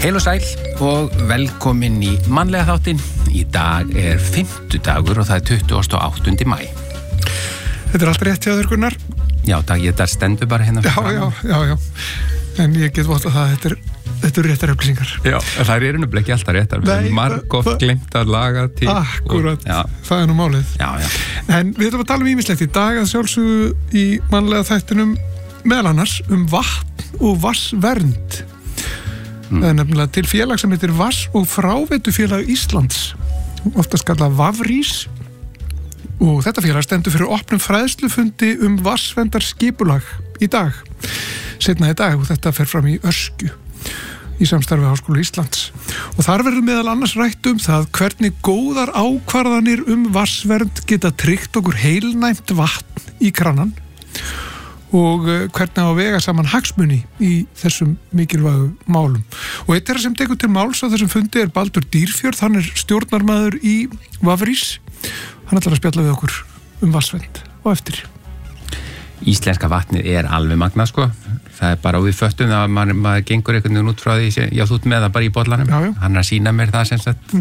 Heil og sæl og velkomin í mannlega þáttinn. Í dag 5. dagur og það 28. maí. Þetta allt rétt hjá þér, Gunnar? Já, þetta stendur bara hérna. Já. En ég get vott að þetta réttar upplýsingar. Já, það eru nefnilega ekki alltaf réttar. Við erum margoft glemt að laga til. Akkurat, það nú málið. Já. En við ætlum að tala ýmislegt í dag að sjálfsögðu í mannlega þættinum meðal annars vatn og vatnsvernd. Það nefnilega til félag sem heitir Vatns- og fráveitufélag Íslands, oftast kallað Vafrís, og þetta félag stendur fyrir opnum fræðslufundi vatnsverndarskipulag í dag, seinna í dag, og þetta fer fram í Öskju í samstarfi Háskóla Íslands. Og þar verður meðal annars rætt það hvernig góðar ákvarðanir vatnsvernd geta tryggt okkur heilnæmt vatn í kranan og hvernig á að vega saman hagsmuni í þessum mikilvægu málum. Og eitt þeirra sem tekur til máls á þessum fundi Baldur Dýrfjörð, hann stjórnarmaður í Vafrís. Hann ætlar að spjalla við okkur vatnsvernd og eftir. Íslenska vatnið alveg magnað, sko. Það bara við föttum að maður gengur einhvern veginn út frá því, já, þú ert með það bara í bollanum. Já. Hann að sýna mér það sem sagt,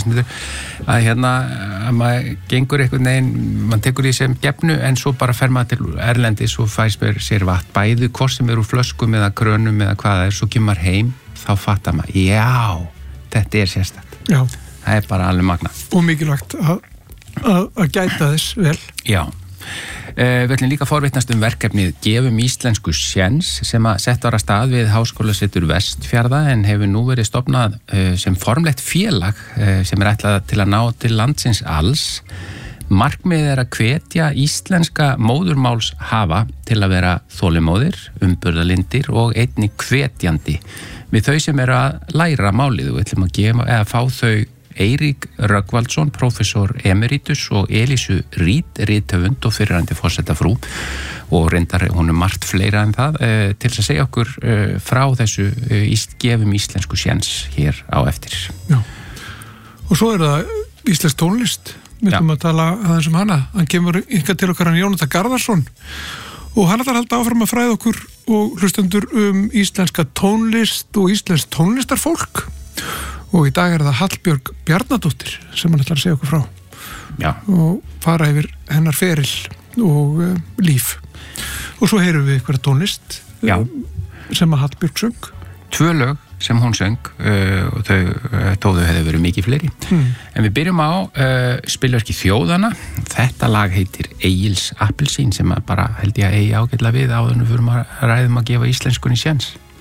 að maður gengur einhvern veginn, maður tekur því sem gefnu, en svo bara fer maður til erlendis og fær sér vatn, bæði hvort sem úr flöskum eða krönum eða hvað það svo kemur heim, þá fattar maður, já, þetta sérstakt. Já. Það bara alveg magnað. Og mikilvægt að gæta þess vel. Já. Við ætlum líka að forvitnast verkefnið Gefum íslensku séns sem sett var af stað við Háskólasetur Vestfjarða en hefur nú verið stofnað sem formlegt félag sem ætlað til að ná til landsins alls. Markmiðið að hvetja íslenska móðurmálshafa til að vera þolinmóðir, umburðarlyndir og einnig hvetjandi við þau sem að læra málið. Við ætlum að fá þau Eirík Rögnvaldsson, professor emeritus og Elísu Rít, rithöfund og fyrrverandi forsetafrú og reyndar hún margt fleira en það til að segja okkur frá þessu Gefum íslensku séns hér á eftir. Já. Og svo það íslensk tónlist. Við ætlum að tala aðeins hana. Hann kemur ykkar til okkar Jónatan Garðarsson og hann ætlar að halda áfram að fræða okkur og hlustendur íslenska tónlist og íslensk tónlistarfólk. Og í dag það Hallbjörg Bjarnadóttir sem hann ætlar að segja okkur frá. Já. Og fara yfir hennar feril og líf. Og svo heyrum við eitthvað tónlist sem að Hallbjörg söng. 2 lög sem hún söng og þau hefðu verið mikið fleiri. En við byrjum á spilverki Þjóðana. Þetta lag heitir Egils appelsín sem bara held ég að eigi ágætlega við áður en við förum að ræðum að gefa íslenskunni séns.